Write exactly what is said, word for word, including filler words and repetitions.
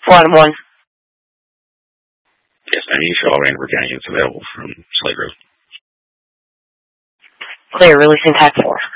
One one. Yes, ma'am. You show all Randolph County units available from Slate Road. Clear, releasing T A C four.